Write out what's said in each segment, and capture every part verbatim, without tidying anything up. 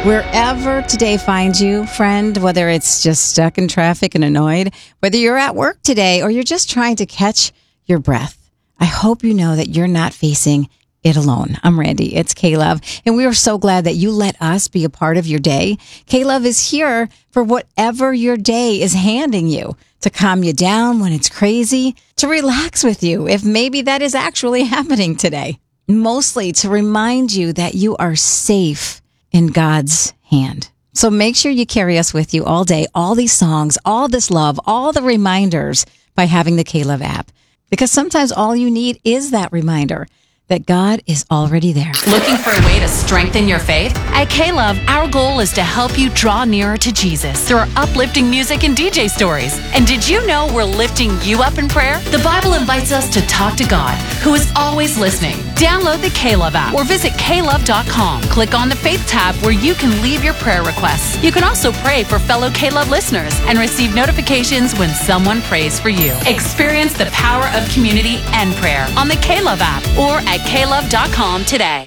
Wherever today finds you, friend, whether it's just stuck in traffic and annoyed, whether you're at work today or you're just trying to catch your breath, I hope you know that you're not facing it alone. I'm Randy. It's K-Love, and we are so glad that you let us be a part of your day. K-Love is here for whatever your day is handing you, to calm you down when it's crazy, to relax with you if maybe that is actually happening today. Mostly to remind you that you are safe in God's hand. So make sure you carry us with you all day, all these songs, all this love, all the reminders by having the K-Love app. Because sometimes all you need is that reminder that God is already there. Looking for a way to strengthen your faith? At K-Love, our goal is to help you draw nearer to Jesus through our uplifting music and D J stories. And did you know we're lifting you up in prayer? The Bible invites us to talk to God, who is always listening. Download the K-Love app or visit K Love dot com. Click on the Faith tab where you can leave your prayer requests. You can also pray for fellow K-Love listeners and receive notifications when someone prays for you. Experience the power of community and prayer on the K-Love app or at K Love dot com today.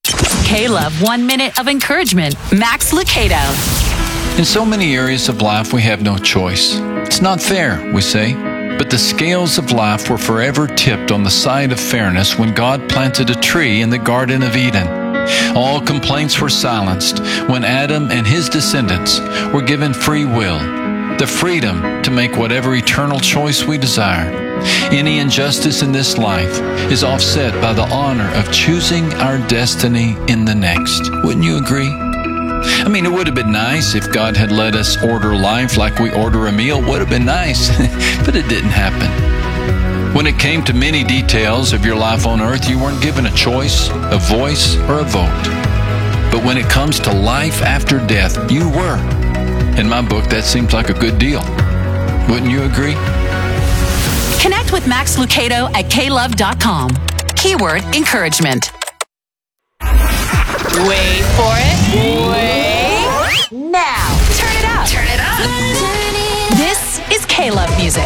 K-Love, one minute of encouragement. Max Lucado. In so many areas of life, we have no choice. It's not fair, we say. But the scales of life were forever tipped on the side of fairness when God planted a tree in the Garden of Eden. All complaints were silenced when Adam and his descendants were given free will, the freedom to make whatever eternal choice we desire. Any injustice in this life is offset by the honor of choosing our destiny in the next. Wouldn't you agree? I mean, it would have been nice if God had let us order life like we order a meal. Would have been nice, but it didn't happen. When it came to many details of your life on earth, you weren't given a choice, a voice, or a vote. But when it comes to life after death, you were. In my book, that seems like a good deal. Wouldn't you agree? Connect with Max Lucado at K Love dot com. Keyword encouragement. Wait for it. Wait. Now. Turn it up. Turn it up. This is K-Love music.